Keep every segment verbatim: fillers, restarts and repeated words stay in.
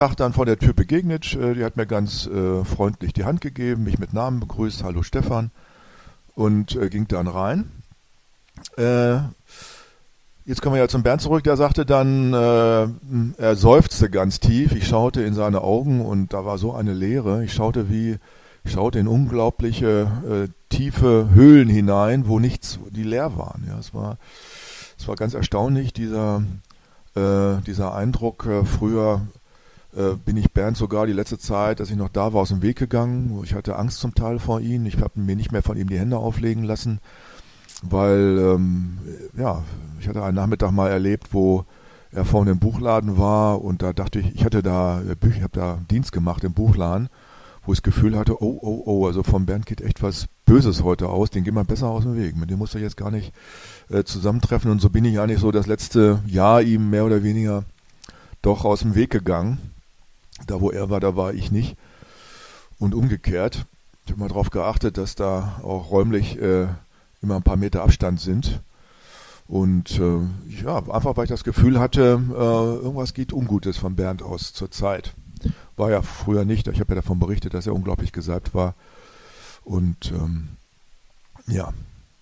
Tag dann vor der Tür begegnet, äh, die hat mir ganz äh, freundlich die Hand gegeben, mich mit Namen begrüßt, hallo Stefan, und äh, ging dann rein. Äh, jetzt kommen wir ja zum Bernd zurück, der sagte dann, äh, er seufzte ganz tief, ich schaute in seine Augen und da war so eine Leere, ich schaute wie, ich schaute in unglaubliche äh, tiefe Höhlen hinein, wo nichts, die leer waren. Ja, es war, es war ganz erstaunlich, dieser, äh, dieser Eindruck, äh, früher Äh, bin ich Bernd sogar die letzte Zeit, dass ich noch da war, aus dem Weg gegangen. Ich hatte Angst zum Teil vor ihm. Ich habe mir nicht mehr von ihm die Hände auflegen lassen, weil ähm, ja, ich hatte einen Nachmittag mal erlebt, wo er vorne im Buchladen war und da dachte ich, ich hatte da Bücher, ich habe da Dienst gemacht im Buchladen, wo ich das Gefühl hatte, oh, oh, oh, also vom Bernd geht echt was Böses heute aus, den geht man besser aus dem Weg. Mit dem muss er jetzt gar nicht äh, zusammentreffen und so bin ich eigentlich so das letzte Jahr ihm mehr oder weniger doch aus dem Weg gegangen. Da, wo er war, da war ich nicht. Und umgekehrt. Ich habe mal darauf geachtet, dass da auch räumlich äh, immer ein paar Meter Abstand sind. Und äh, ja, einfach weil ich das Gefühl hatte, äh, irgendwas geht Ungutes von Bernd aus zur Zeit. War ja früher nicht. Ich habe ja davon berichtet, dass er unglaublich gesalbt war. Und ähm, ja.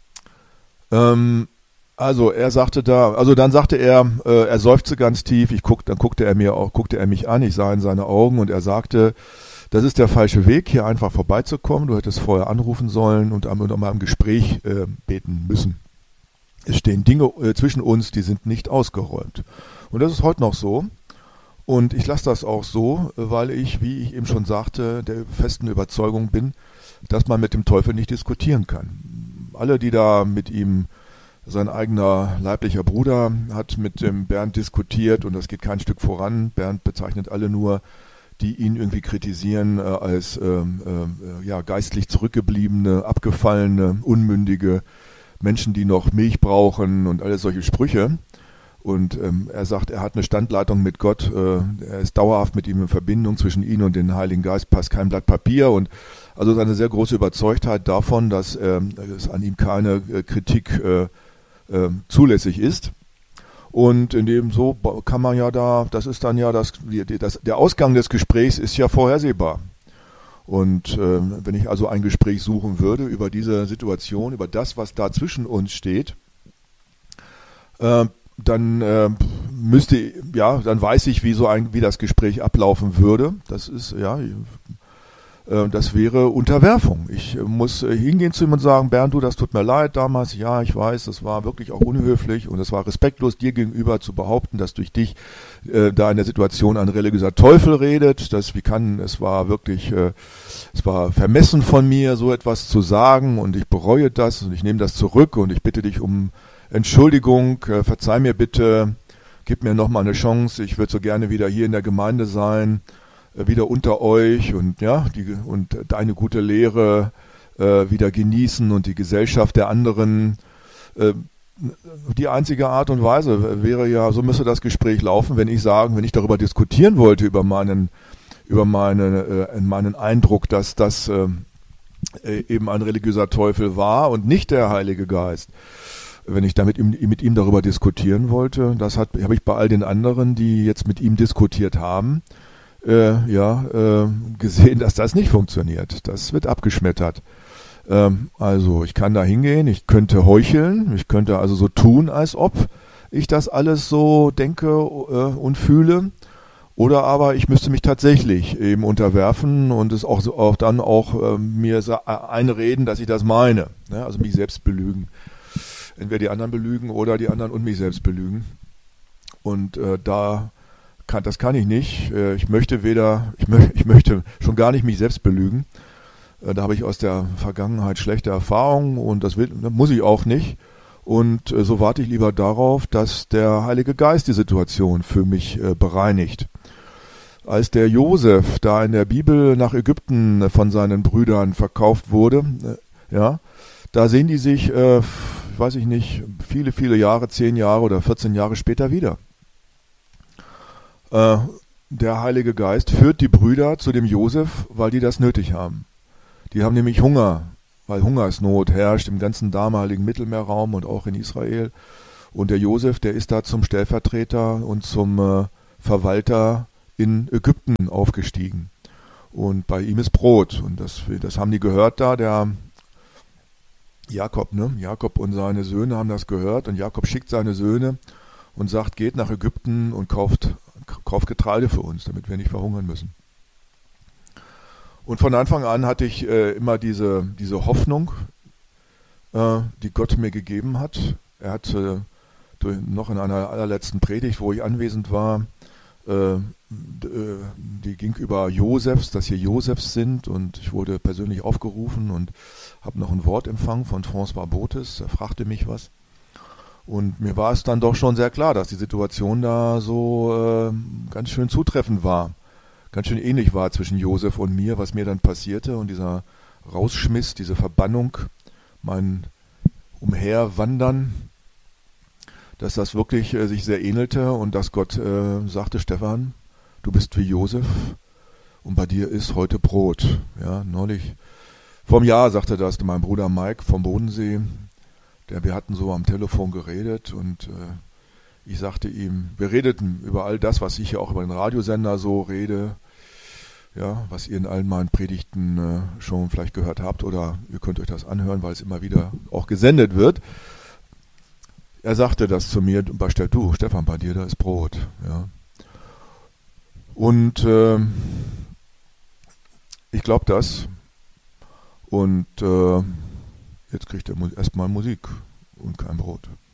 Ähm, Also er sagte da, also dann sagte er, äh, er seufzte ganz tief, ich guck, dann guckte er mir auch, guckte er mich an, ich sah in seine Augen und er sagte, das ist der falsche Weg, hier einfach vorbeizukommen, du hättest vorher anrufen sollen und um, um ein Gespräch äh, beten müssen. Es stehen Dinge äh, zwischen uns, die sind nicht ausgeräumt. Und das ist heute noch so. Und ich lasse das auch so, weil ich, wie ich eben schon sagte, der festen Überzeugung bin, dass man mit dem Teufel nicht diskutieren kann. Alle, die da mit ihm sein eigener leiblicher Bruder hat mit dem Bernd diskutiert und das geht kein Stück voran. Bernd bezeichnet alle nur, die ihn irgendwie kritisieren, äh, als ähm, äh, ja, geistlich zurückgebliebene, abgefallene, unmündige Menschen, die noch Milch brauchen und alle solche Sprüche. Und ähm, er sagt, er hat eine Standleitung mit Gott, äh, er ist dauerhaft mit ihm in Verbindung, zwischen ihm und dem Heiligen Geist passt kein Blatt Papier und also seine sehr große Überzeugtheit davon, dass äh, es an ihm keine äh, Kritik äh, äh, zulässig ist. Und in dem so kann man ja da, das ist dann ja das, das der Ausgang des Gesprächs ist ja vorhersehbar. Und äh, wenn ich also ein Gespräch suchen würde über diese Situation, über das, was da zwischen uns steht, äh, dann äh, müsste, ja, dann weiß ich, wie so ein, wie das Gespräch ablaufen würde. Das ist, ja, äh, das wäre Unterwerfung. Ich äh, muss äh, hingehen zu ihm und sagen, Bernd, du, das tut mir leid damals. Ja, ich weiß, das war wirklich auch unhöflich und es war respektlos dir gegenüber zu behaupten, dass durch dich äh, da in der Situation ein religiöser Teufel redet. Das, wie kann, es war wirklich, äh, es war vermessen von mir, so etwas zu sagen und ich bereue das und ich nehme das zurück und ich bitte dich um Entschuldigung, äh, verzeih mir bitte, gib mir nochmal eine Chance, ich würde so gerne wieder hier in der Gemeinde sein, äh, wieder unter euch und ja, die, und deine gute Lehre äh, wieder genießen und die Gesellschaft der anderen. Äh, die einzige Art und Weise wäre ja, so müsste das Gespräch laufen, wenn ich sagen, wenn ich darüber diskutieren wollte, über meinen, über meine, äh, meinen Eindruck, dass das äh, eben ein religiöser Teufel war und nicht der Heilige Geist. Wenn ich damit ihm, mit ihm darüber diskutieren wollte, das hat, habe ich bei all den anderen, die jetzt mit ihm diskutiert haben, äh, ja, äh, gesehen, dass das nicht funktioniert. Das wird abgeschmettert. Ähm, also ich kann da hingehen, ich könnte heucheln, ich könnte also so tun, als ob ich das alles so denke äh, und fühle. Oder aber ich müsste mich tatsächlich eben unterwerfen und es auch, so, auch dann auch äh, mir einreden, dass ich das meine. Ne? Also mich selbst belügen. Entweder die anderen belügen oder die anderen und mich selbst belügen. Und äh, da kann, das kann ich nicht. Äh, ich möchte weder, ich, mö- ich möchte schon gar nicht mich selbst belügen. Äh, da habe ich aus der Vergangenheit schlechte Erfahrungen und das, will, das muss ich auch nicht. Und äh, so warte ich lieber darauf, dass der Heilige Geist die Situation für mich äh, bereinigt. Als der Josef da in der Bibel nach Ägypten von seinen Brüdern verkauft wurde, äh, ja, da sehen die sich, äh, weiß ich nicht, viele, viele Jahre, zehn Jahre oder vierzehn Jahre später wieder. Äh, der Heilige Geist führt die Brüder zu dem Josef, weil die das nötig haben. Die haben nämlich Hunger, weil Hungersnot herrscht im ganzen damaligen Mittelmeerraum und auch in Israel. Und der Josef, der ist da zum Stellvertreter und zum äh, Verwalter in Ägypten aufgestiegen. Und bei ihm ist Brot. Und das, das haben die gehört da, der Jakob, ne? Jakob und seine Söhne haben das gehört. Und Jakob schickt seine Söhne und sagt, geht nach Ägypten und kauft, kauft Getreide für uns, damit wir nicht verhungern müssen. Und von Anfang an hatte ich äh, immer diese, diese Hoffnung, äh, die Gott mir gegeben hat. Er hat äh, noch in einer allerletzten Predigt, wo ich anwesend war, äh, die ging über Josefs, dass hier Josefs sind, und ich wurde persönlich aufgerufen und habe noch ein Wort empfangen von François Botes. Er fragte mich was. Und mir war es dann doch schon sehr klar, dass die Situation da so äh, ganz schön zutreffend war. Ganz schön ähnlich war zwischen Josef und mir, was mir dann passierte, und dieser Rausschmiss, diese Verbannung, mein Umherwandern, dass das wirklich äh, sich sehr ähnelte und dass Gott äh, sagte, Stefan, du bist wie Josef und bei dir ist heute Brot. Ja, neulich, vor einem Jahr sagte das mein Bruder Mike vom Bodensee, der, wir hatten so am Telefon geredet, und äh, ich sagte ihm, wir redeten über all das, was ich ja auch über den Radiosender so rede, ja, was ihr in allen meinen Predigten äh, schon vielleicht gehört habt, oder ihr könnt euch das anhören, weil es immer wieder auch gesendet wird. Er sagte das zu mir, bei du, Stefan, bei dir, da ist Brot. Ja. Und äh, ich glaube das. Und äh, jetzt kriegt er erstmal Musik und kein Brot.